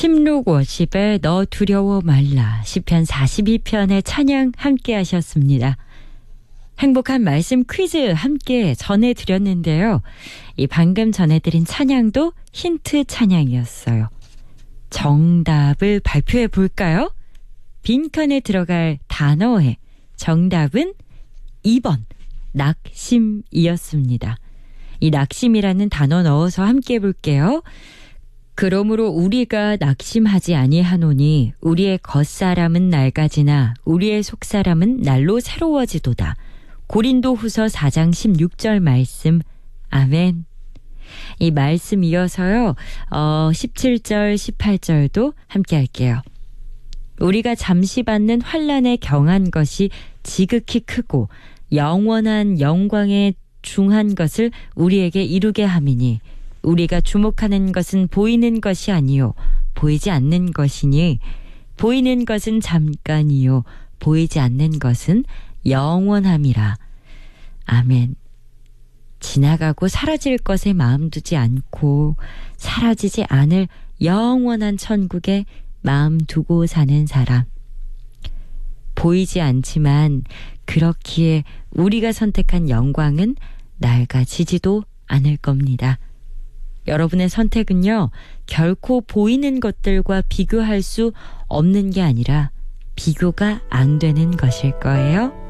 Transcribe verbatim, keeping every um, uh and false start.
팀룩 워십의 너 두려워 말라 시편 사십이 편의 찬양 함께 하셨습니다. 행복한 말씀 퀴즈 함께 전해드렸는데요. 이 방금 전해드린 찬양도 힌트 찬양이었어요. 정답을 발표해 볼까요? 빈칸에 들어갈 단어의 정답은 이 번 낙심이었습니다. 이 낙심이라는 단어 넣어서 함께 해볼게요. 그러므로 우리가 낙심하지 아니하노니 우리의 겉사람은 낡아지나 우리의 속사람은 날로 새로워지도다. 고린도후서 사 장 십육 절 말씀. 아멘. 이 말씀 이어서요. 어, 십칠 절 십팔 절도 함께 할게요. 우리가 잠시 받는 환난에 경한 것이 지극히 크고 영원한 영광에 중한 것을 우리에게 이루게 함이니 우리가 주목하는 것은 보이는 것이 아니요 보이지 않는 것이니 보이는 것은 잠깐이요 보이지 않는 것은 영원함이라. 아멘. 지나가고 사라질 것에 마음 두지 않고 사라지지 않을 영원한 천국에 마음 두고 사는 사람. 보이지 않지만 그렇기에 우리가 선택한 영광은 낡아지지도 않을 겁니다. 여러분의 선택은요, 결코 보이는 것들과 비교할 수 없는 게 아니라 비교가 안 되는 것일 거예요.